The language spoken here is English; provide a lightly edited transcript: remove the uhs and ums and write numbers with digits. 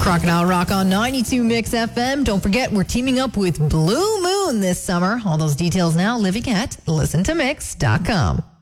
Crocodile Rock on 92 Mix FM. Don't forget, we're teaming up with Blue Moon this summer. All those details now living at listentomix.com.